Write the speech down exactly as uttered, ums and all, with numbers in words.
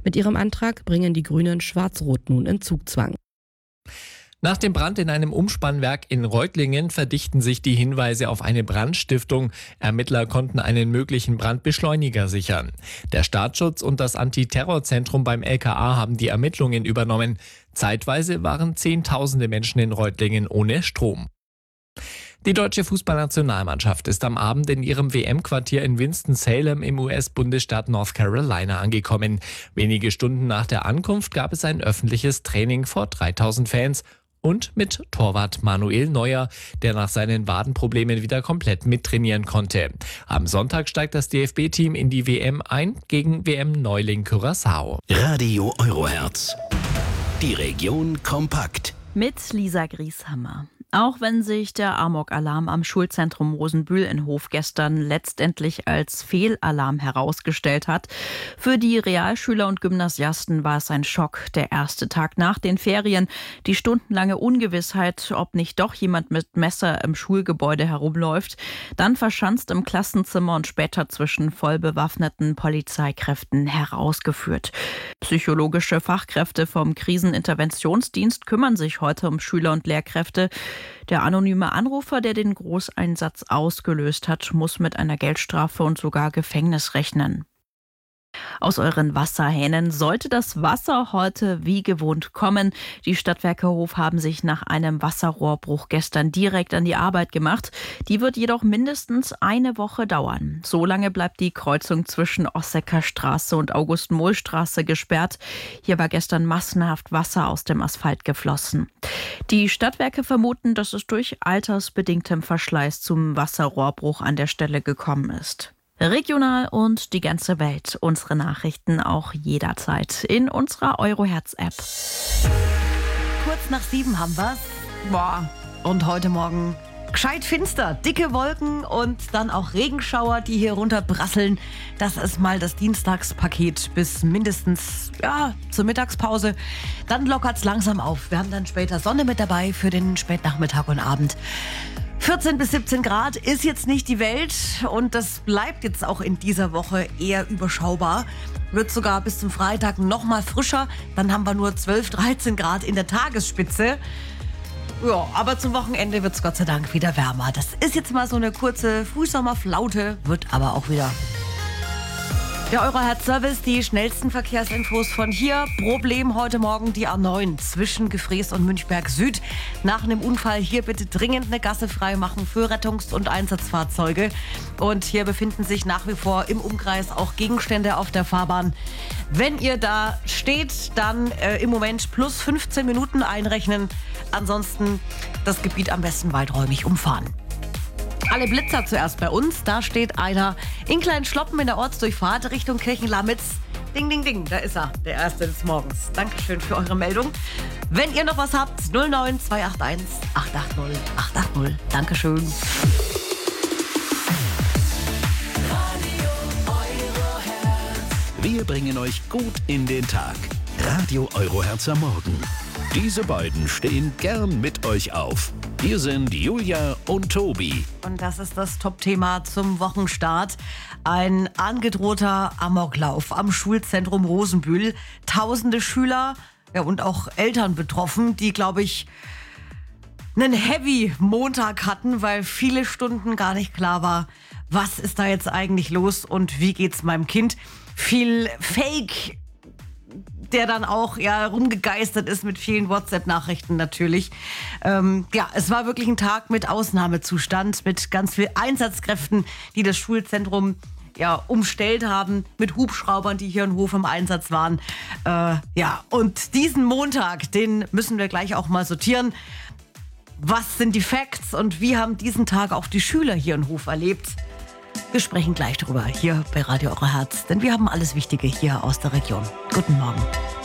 Mit ihrem Antrag bringen die Grünen Schwarz-Rot nun in Zugzwang. Nach dem Brand in einem Umspannwerk in Reutlingen verdichten sich die Hinweise auf eine Brandstiftung. Ermittler konnten einen möglichen Brandbeschleuniger sichern. Der Staatsschutz und das Antiterrorzentrum beim L K A haben die Ermittlungen übernommen. Zeitweise waren Zehntausende Menschen in Reutlingen ohne Strom. Die deutsche Fußballnationalmannschaft ist am Abend in ihrem W M-Quartier in Winston-Salem im U S-Bundesstaat North Carolina angekommen. Wenige Stunden nach der Ankunft gab es ein öffentliches Training vor dreitausend Fans und mit Torwart Manuel Neuer, der nach seinen Wadenproblemen wieder komplett mittrainieren konnte. Am Sonntag steigt das D F B-Team in die W M ein gegen W M-Neuling Curaçao. Radio Eurohertz. Die Region kompakt. Mit Lisa Grieshammer. Auch wenn sich der Amok-Alarm am Schulzentrum Rosenbühl in Hof gestern letztendlich als Fehlalarm herausgestellt hat, für die Realschüler und Gymnasiasten war es ein Schock. Der erste Tag nach den Ferien, die stundenlange Ungewissheit, ob nicht doch jemand mit Messer im Schulgebäude herumläuft, dann verschanzt im Klassenzimmer und später zwischen voll bewaffneten Polizeikräften herausgeführt. Psychologische Fachkräfte vom Kriseninterventionsdienst kümmern sich heute um Schüler und Lehrkräfte. Der anonyme Anrufer, der den Großeinsatz ausgelöst hat, muss mit einer Geldstrafe und sogar Gefängnis rechnen. Aus euren Wasserhähnen sollte das Wasser heute wie gewohnt kommen. Die Stadtwerke Hof haben sich nach einem Wasserrohrbruch gestern direkt an die Arbeit gemacht. Die wird jedoch mindestens eine Woche dauern. So lange bleibt die Kreuzung zwischen Ossecker Straße und August-Mohl-Straße gesperrt. Hier war gestern massenhaft Wasser aus dem Asphalt geflossen. Die Stadtwerke vermuten, dass es durch altersbedingtem Verschleiß zum Wasserrohrbruch an der Stelle gekommen ist. Regional und die ganze Welt. Unsere Nachrichten auch jederzeit in unserer Eurohertz-App. Kurz nach sieben haben wir's. Boah, und heute Morgen gescheit finster. Dicke Wolken und dann auch Regenschauer, die hier runterprasseln. Das ist mal das Dienstagspaket bis mindestens ja, zur Mittagspause. Dann lockert's langsam auf. Wir haben dann später Sonne mit dabei für den Spätnachmittag und Abend. vierzehn bis siebzehn Grad ist jetzt nicht die Welt und das bleibt jetzt auch in dieser Woche eher überschaubar. Wird sogar bis zum Freitag noch mal frischer. Dann haben wir nur zwölf, dreizehn Grad in der Tagesspitze. Ja, aber zum Wochenende wird es Gott sei Dank wieder wärmer. Das ist jetzt mal so eine kurze Frühsommerflaute, wird aber auch wieder. Der Eurohertz-Service, die schnellsten Verkehrsinfos von hier. Problem heute Morgen die A neun zwischen Gefrees und Münchberg Süd. Nach einem Unfall hier bitte dringend eine Gasse frei machen für Rettungs- und Einsatzfahrzeuge. Und hier befinden sich nach wie vor im Umkreis auch Gegenstände auf der Fahrbahn. Wenn ihr da steht, dann äh, im Moment plus fünfzehn Minuten einrechnen. Ansonsten das Gebiet am besten weiträumig umfahren. Alle Blitzer zuerst bei uns. Da steht einer in kleinen Schloppen in der Ortsdurchfahrt Richtung Kirchenlamitz. Ding, ding, ding, da ist er, der Erste des Morgens. Dankeschön für eure Meldung. Wenn ihr noch was habt, null neun zwei acht eins acht acht null acht acht null. Dankeschön. Wir bringen euch gut in den Tag. Radio Eurohertz am Morgen. Diese beiden stehen gern mit euch auf. Hier sind Julia und Tobi. Und das ist das Top-Thema zum Wochenstart. Ein angedrohter Amoklauf am Schulzentrum Rosenbühl. Tausende Schüler ja, und auch Eltern betroffen, die, glaube ich, einen Heavy-Montag hatten, weil viele Stunden gar nicht klar war, was ist da jetzt eigentlich los und wie geht's meinem Kind. Viel Fake, der dann auch ja rumgegeistert ist mit vielen WhatsApp-Nachrichten natürlich. Ähm, ja, es war wirklich ein Tag mit Ausnahmezustand, mit ganz vielen Einsatzkräften, die das Schulzentrum ja umstellt haben, mit Hubschraubern, die hier in Hof im Einsatz waren. Äh, ja, und diesen Montag, den müssen wir gleich auch mal sortieren. Was sind die Facts und wie haben diesen Tag auch die Schüler hier in Hof erlebt? Wir sprechen gleich drüber hier bei Radio Eurohertz, denn wir haben alles Wichtige hier aus der Region. Guten Morgen.